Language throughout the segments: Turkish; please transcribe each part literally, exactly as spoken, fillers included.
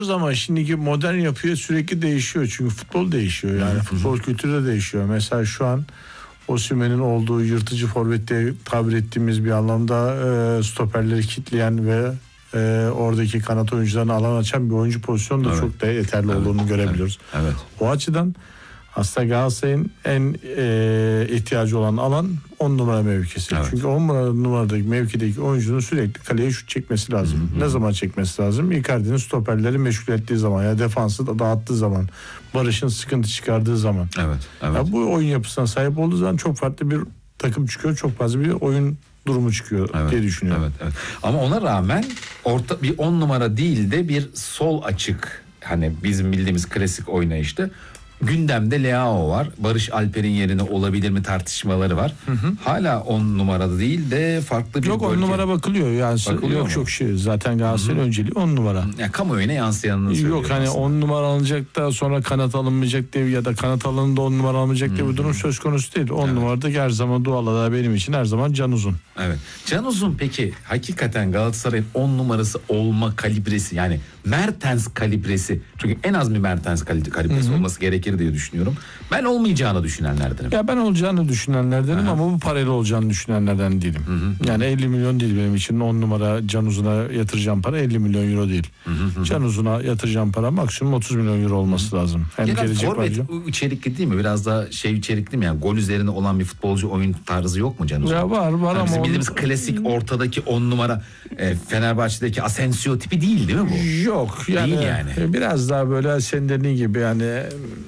Ama şimdiki modern yapıya sürekli değişiyor. Çünkü futbol değişiyor. Yani hı-hı. Futbol kültürü de değişiyor. Mesela şu an Osimhen'in olduğu yırtıcı forvet diye tabir ettiğimiz bir anlamda e, stoperleri kitleyen ve e, oradaki kanat oyuncularına alan açan bir oyuncu pozisyonu da evet. çok da yeterli evet. olduğunu görebiliyoruz. Evet. Evet. O açıdan aslında Galatasaray'ın en e, ihtiyacı olan alan on numara mevkisi. Evet. Çünkü on numaradaki mevkideki oyuncunun sürekli kaleye şut çekmesi lazım. Hı hı. Ne zaman çekmesi lazım? Icardi'nin stoperleri meşgul ettiği zaman ya defansı da dağıttığı zaman, Barış'ın sıkıntı çıkardığı zaman. Evet, evet. Ya bu oyun yapısına sahip olduğu zaman çok farklı bir takım çıkıyor. Çok fazla bir oyun durumu çıkıyor evet, diye düşünüyorum. Evet, evet. Ama ona rağmen orta bir on numara değil de bir sol açık, hani bizim bildiğimiz klasik oynayışta gündemde Leao var. Barış Alper'in yerine olabilir mi tartışmaları var. Hı hı. Hala on numarada değil de farklı bir yok, bölge. on numara bakılıyor. Yani bakılıyor yok mu? Çok şey. Zaten Galatasaray'ın önceliği on numara. Yani kamuoyuna yansıyanını söylüyor. Yok hani on numara alınacak da sonra kanat alınmayacak diye ya da kanat alınında on numara alınmayacak diye bir durum söz konusu değil. on evet. numarada her zaman dualada benim için her zaman Can Uzun. Evet. Can Uzun peki hakikaten Galatasaray'ın on numarası olma kalibresi, yani Mertens kalibresi. Çünkü en az bir Mertens kalibresi Hı-hı. olması gerekir diye düşünüyorum. Ben olmayacağını düşünenlerdenim. Ya ben olacağını düşünenlerdenim Aha. ama bu parayla olacağını düşünenlerden değilim. Hı-hı. Yani elli milyon değil benim için on numara Can Uzun'a yatıracağım para elli milyon euro değil. Hı-hı. Can Uzun'a yatıracağım para maksimum otuz milyon euro olması Hı-hı. lazım. Hem genel forvet içerikli değil mi? Biraz da şey içerikli mi? Yani gol üzerine olan bir futbolcu oyun tarzı yok mu Can Uzun? Ya var var yani ama bizim bildiğimiz on... klasik ortadaki on numara e, Fenerbahçe'deki Asensio tipi değil değil mi bu? Yok yani, değil yani. Biraz daha böyle senin dediğin gibi yani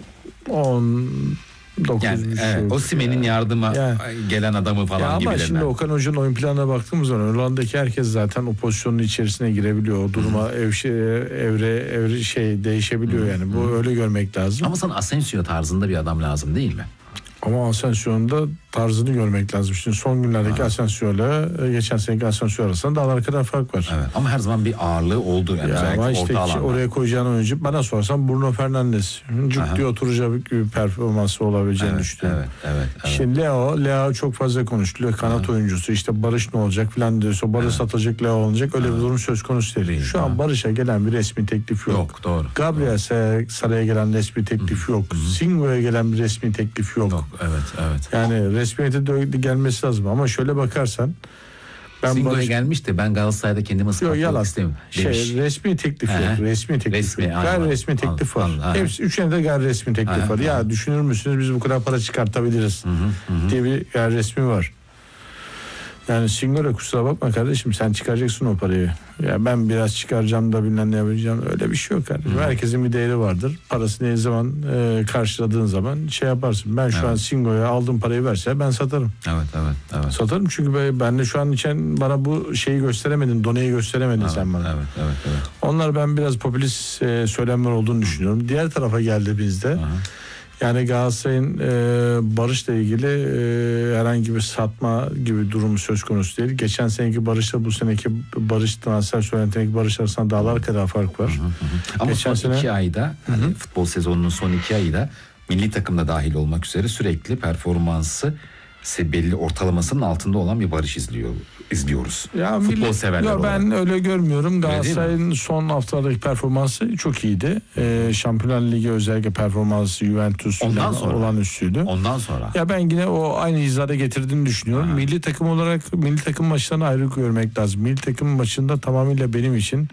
on dokuz yani, evet, Osimhen'in yani. yardıma yani. gelen adamı falan ya gibilerinden. Ama şimdi Okan Hoca'nın oyun planına baktığımız zaman Hollanda'daki herkes zaten o pozisyonun içerisine girebiliyor. O duruma ev şey, evre evre şey değişebiliyor Hı-hı. yani. Bu Hı-hı. öyle görmek lazım. Ama sana Asensio tarzında bir adam lazım değil mi? Ama Asensio'nun da tarzını görmek lazım. Şimdi son günlerdeki evet. Asensio ile geçen seneki Asensio arasında dağlar kadar fark var. Evet. Ama her zaman bir ağırlığı oldu. Yani ya ama işte oraya koyacağın oyuncu bana sorarsan Bruno Fernandes. Cuk diye oturacak bir performansı olabileceğini evet, düşünüyorum. Evet, evet, evet. Şimdi Leo, Leo çok fazla konuşuluyor. Kanat evet. oyuncusu işte Barış ne olacak falan diyorsa Barış evet. satacak Leo olacak. Öyle evet. bir durum söz konusu değil. değil Şu evet. an Barış'a gelen bir resmi teklif yok. Yok doğru. Gabriel Saray'a gelen resmi teklif yok. Singo'ya gelen bir resmi teklif yok. yok. Evet, evet. Yani resmiyete gelmesi lazım ama şöyle bakarsan Singo'ya barış... gelmiş de ben Galatasaray'da kendimi ispatlamak istemiyorum. Şey, resmi teklif yok. He. Resmi teklif resmi, yok. Gayri resmi teklif var. Anladım. Hepsi üçüne de gayri resmi teklif Aha, var. Ya anladım. Düşünür müsünüz biz bu kadar para çıkartabiliriz hı hı, hı. diye bir gayri resmi var. Yani Singo'ya kusura bakma kardeşim sen çıkaracaksın o parayı. Ya ben biraz çıkaracağım da bilmem ne yapacağım. Öyle bir şey yok kardeşim. Hı. Herkesin bir değeri vardır. Parasını ne zaman e, karşıladığın zaman şey yaparsın. Ben şu evet. an Singo'ya aldığım parayı verse ben satarım. Evet evet. evet. Satarım çünkü ben de şu an için bana bu şeyi gösteremedin. Doneyi gösteremedin evet, sen bana. Evet evet evet. Onlar ben biraz popülist e, söylemler olduğunu düşünüyorum. Diğer tarafa geldi bizde. Hı. Yani Galatasaray'ın e, Barış'la ilgili e, herhangi bir satma gibi durumu söz konusu değil. Geçen seneki Barış'la bu seneki Barış transfer söylentindeki Barış arasında dağlar kadar fark var. Hı hı hı. Ama Geçen son sene... iki ayda hani hı. futbol sezonunun son iki ayda milli takımda dahil olmak üzere sürekli performansı belli ortalamasının altında olan bir Barış izliyor izliyoruz. Ya futbol milli, severler ya olarak. Ben öyle görmüyorum. Galatasaray'ın son haftalardaki performansı çok iyiydi. Ee, Şampiyonlar Ligi özellikle performansı Juventus olan üstüydü. Ondan sonra. Ya ben yine o aynı hizada getirdiğini düşünüyorum. Aha. Milli takım olarak milli takım maçlarını ayrı görmek lazım. Milli takım maçında tamamıyla benim için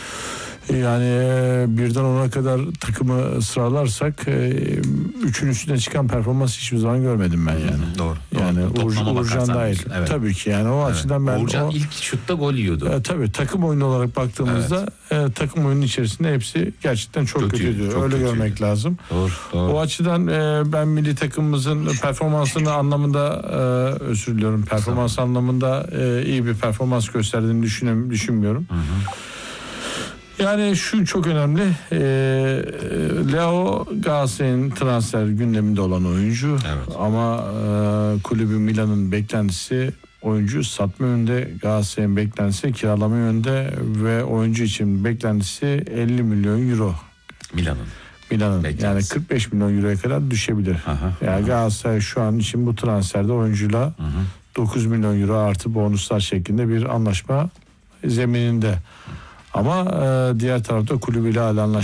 yani birden ona kadar takımı sıralarsak üçün üstüne çıkan performans hiçbir zaman görmedim ben yani. Doğru. Yani doğru. Uğur, Uğurcan dahil. Evet. Tabii ki yani o evet. açıdan ben Uğurcan o, ilk şutta gol yiyordu. E, tabii takım oyunu olarak baktığımızda evet. e, takım oyunun içerisinde hepsi gerçekten çok, çok kötüydü. Iyi, çok Öyle kötüydü. Görmek lazım. Doğru, doğru. O açıdan e, ben milli takımımızın performansını anlamında e, özür diliyorum. Performans tamam. anlamında e, iyi bir performans gösterdiğini düşünüm, düşünmüyorum. Hı hı. Yani şu çok önemli. E, Leo Galatasaray'ın transfer gündeminde olan oyuncu. Evet. Ama e, kulübü Milan'ın beklentisi oyuncu satma yönünde, Galatasaray'ın beklentisi kiralama yönünde ve oyuncu için beklentisi elli milyon euro. Milan'ın. Milan'ın yani kırk beş milyon euroya kadar düşebilir. Aha, yani aha. Galatasaray şu an için bu transferde oyuncuyla aha. dokuz milyon euro artı bonuslar şeklinde bir anlaşma zemininde. Ama e, diğer tarafta kulübüyle hala